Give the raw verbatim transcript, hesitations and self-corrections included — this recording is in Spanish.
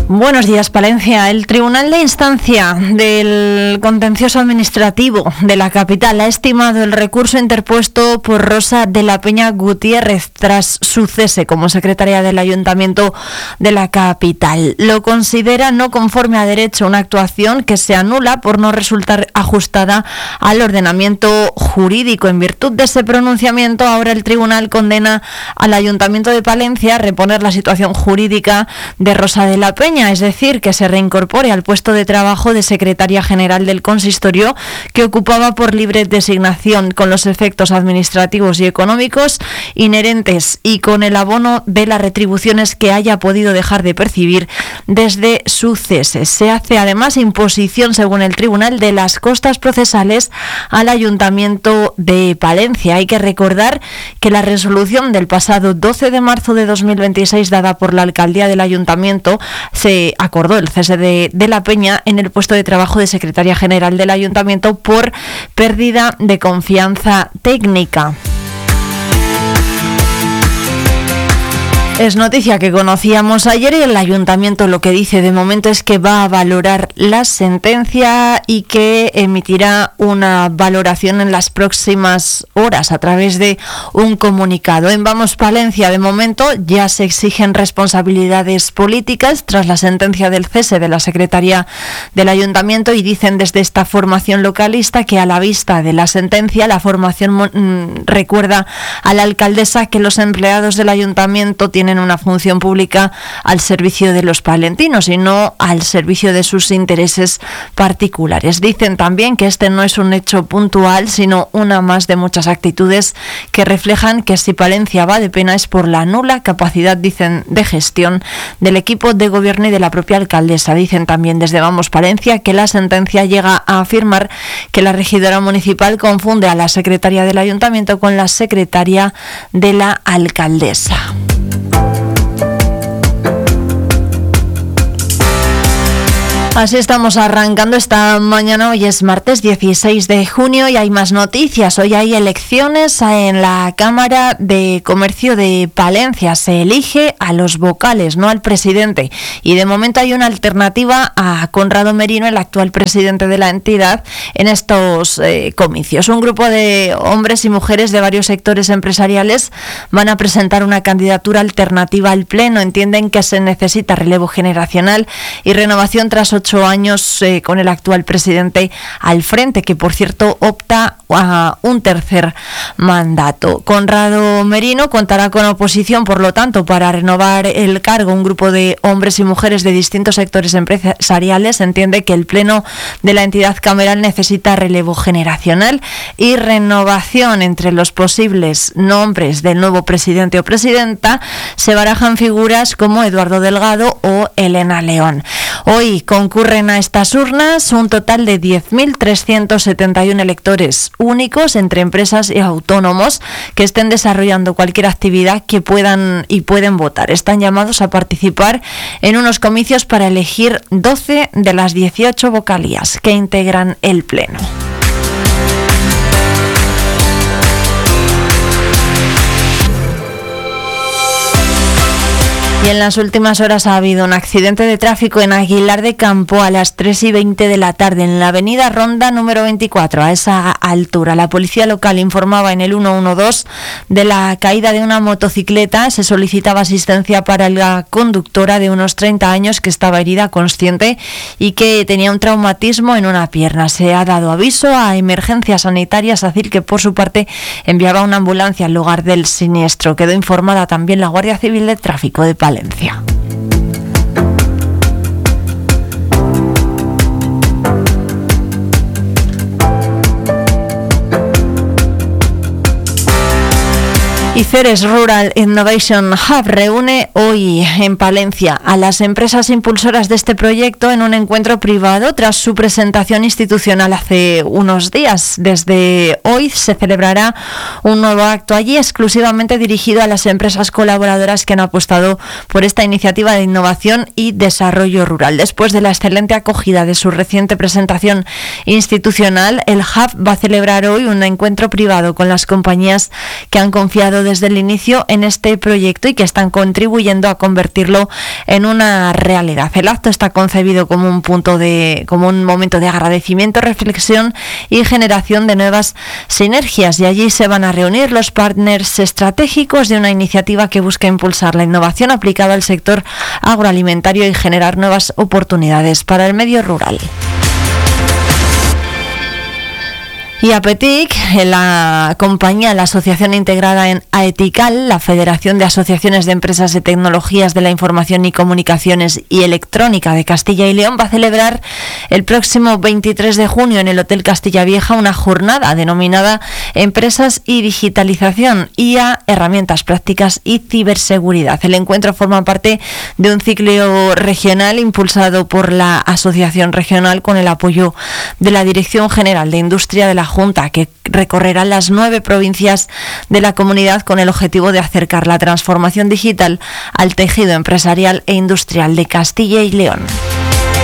Buenos días, Palencia. El Tribunal de Instancia del Contencioso Administrativo de la capital ha estimado el recurso interpuesto por Rosa de la Peña Gutiérrez tras su cese como secretaria del Ayuntamiento de la capital. Lo considera no conforme a derecho, una actuación que se anula por no resultar ajustada al ordenamiento jurídico. En virtud de ese pronunciamiento, ahora el tribunal condena al Ayuntamiento de Palencia a reponer la situación jurídica de Rosa de la Peña, es decir, que se reincorpore al puesto de trabajo de secretaria general del consistorio que ocupaba por libre designación, con los efectos administrativos y económicos inherentes y con el abono de las retribuciones que haya podido dejar de percibir desde su cese. Se hace además imposición, según el tribunal, de las costas procesales al Ayuntamiento de Palencia. Hay que recordar que la resolución del pasado doce de marzo de dos mil veintiséis, dada por la alcaldía del Ayuntamiento, se acordó el cese de, de la Peña en el puesto de trabajo de secretaria general del Ayuntamiento por pérdida de confianza técnica. Es noticia que conocíamos ayer y el Ayuntamiento lo que dice de momento es que va a valorar la sentencia y que emitirá una valoración en las próximas horas a través de un comunicado. En Vamos Palencia, de momento, ya se exigen responsabilidades políticas tras la sentencia del cese de la secretaria del Ayuntamiento y dicen desde esta formación localista que a la vista de la sentencia la formación mmm, recuerda a la alcaldesa que los empleados del Ayuntamiento tienen una función pública al servicio de los palentinos y no al servicio de sus intereses particulares. Dicen también que este no es un hecho puntual, sino una más de muchas actitudes que reflejan que si Palencia va de pena es por la nula capacidad, dicen, de gestión del equipo de gobierno y de la propia alcaldesa. Dicen también desde Vamos Palencia que la sentencia llega a afirmar que la regidora municipal confunde a la secretaria del Ayuntamiento con la secretaria de la alcaldesa. Así estamos arrancando esta mañana. Hoy es martes dieciséis de junio y hay más noticias. Hoy hay elecciones en la Cámara de Comercio de Palencia. Se elige a los vocales, no al presidente. Y de momento hay una alternativa a Conrado Merino, el actual presidente de la entidad, en estos eh, comicios. Un grupo de hombres y mujeres de varios sectores empresariales van a presentar una candidatura alternativa al Pleno. Entienden que se necesita relevo generacional y renovación tras ocho años eh, con el actual presidente al frente, que por cierto opta a un tercer mandato. Conrado Merino contará con oposición, por lo tanto, para renovar el cargo. Un grupo de hombres y mujeres de distintos sectores empresariales entiende que el Pleno de la entidad cameral necesita relevo generacional y renovación. Entre los posibles nombres del nuevo presidente o presidenta se barajan figuras como Eduardo Delgado o Elena León. Hoy concurren a estas urnas un total de diez mil trescientos setenta y uno electores únicos entre empresas y autónomos que estén desarrollando cualquier actividad que puedan y pueden votar. Están llamados a participar en unos comicios para elegir doce de las dieciocho vocalías que integran el Pleno. Y en las últimas horas ha habido un accidente de tráfico en Aguilar de Campo a las tres y veinte de la tarde en la avenida Ronda número veinticuatro. A esa altura, la policía local informaba en el ciento doce de la caída de una motocicleta. Se solicitaba asistencia para la conductora de unos treinta años que estaba herida consciente y que tenía un traumatismo en una pierna. Se ha dado aviso a Emergencias Sanitarias, A C I R, que por su parte enviaba una ambulancia al lugar del siniestro. Quedó informada también la Guardia Civil de Tráfico de Palencia. Valencia. Y Ceres Rural Innovation Hub reúne hoy en Palencia a las empresas impulsoras de este proyecto en un encuentro privado tras su presentación institucional hace unos días. Desde hoy se celebrará un nuevo acto allí exclusivamente dirigido a las empresas colaboradoras que han apostado por esta iniciativa de innovación y desarrollo rural. Después de la excelente acogida de su reciente presentación institucional, el Hub va a celebrar hoy un encuentro privado con las compañías que han confiado de desde el inicio en este proyecto y que están contribuyendo a convertirlo en una realidad. El acto está concebido como un punto de, como un momento de agradecimiento, reflexión y generación de nuevas sinergias, y allí se van a reunir los partners estratégicos de una iniciativa que busca impulsar la innovación aplicada al sector agroalimentario y generar nuevas oportunidades para el medio rural. Y APETIC, la compañía, la asociación integrada en AETICAL, la Federación de Asociaciones de Empresas de Tecnologías de la Información y Comunicaciones y Electrónica de Castilla y León, va a celebrar el próximo veintitrés de junio en el Hotel Castilla Vieja una jornada denominada Empresas y Digitalización, I A, Herramientas Prácticas y Ciberseguridad. El encuentro forma parte de un ciclo regional impulsado por la Asociación Regional con el apoyo de la Dirección General de Industria de la Junta, que recorrerá las nueve provincias de la comunidad con el objetivo de acercar la transformación digital al tejido empresarial e industrial de Castilla y León.